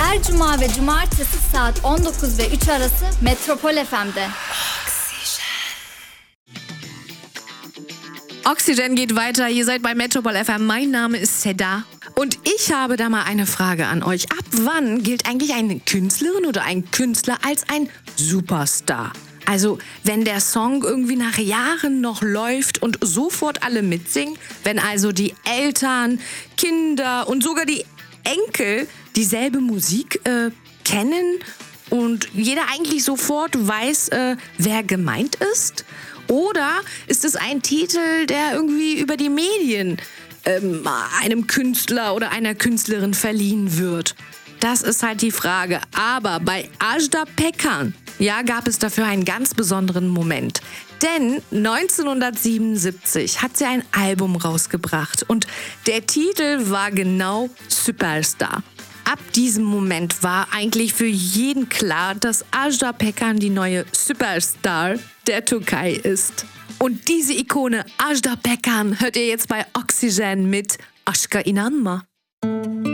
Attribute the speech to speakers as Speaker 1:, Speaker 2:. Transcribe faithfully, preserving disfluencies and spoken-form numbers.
Speaker 1: Her cuma ve cumartesi saat on dokuz ve üç arası Metropol F M'de.
Speaker 2: Oxygen geht weiter. Ihr seid bei Metropol F M. Mein Name ist Seda. Und ich habe da mal eine Frage an euch. Ab wann gilt eigentlich eine Künstlerin oder ein Künstler als ein Superstar? Also, wenn der Song irgendwie nach Jahren noch läuft und sofort alle mitsingen, wenn also die Eltern, Kinder und sogar die Enkel dieselbe Musik äh, kennen und jeder eigentlich sofort weiß, äh, wer gemeint ist? Oder ist es ein Titel, der irgendwie über die Medien ähm, einem Künstler oder einer Künstlerin verliehen wird? Das ist halt die Frage. Aber bei Ajda Pekkan, ja, gab es dafür einen ganz besonderen Moment. Denn neunzehnhundertsiebenundsiebzig hat sie ein Album rausgebracht und der Titel war genau Superstar. Ab diesem Moment war eigentlich für jeden klar, dass Ajda Pekkan die neue Superstar der Türkei ist. Und diese Ikone Ajda Pekkan hört ihr jetzt bei Oxygen mit Aşka İnanma.